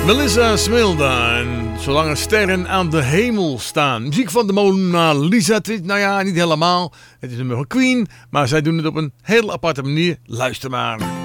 Melissa Smilda en Zolang er sterren aan de hemel staan. Muziek van de Mona Lisa. Nou ja, niet helemaal. Het is een nummer van Queen, maar zij doen het op een heel aparte manier. Luister maar.